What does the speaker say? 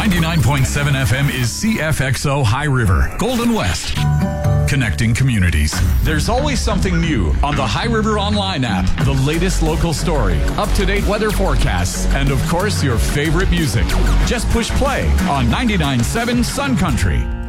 99.7 FM is CFXO High River, Golden West. Connecting communities. There's always something new on the High River Online app. The latest local story, up-to-date weather forecasts, and of course your favorite music. Just push play on 99.7 Sun Country.